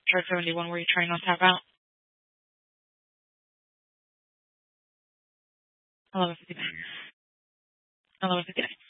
chart 71 were you trying to tap out? 11:59. 11:59.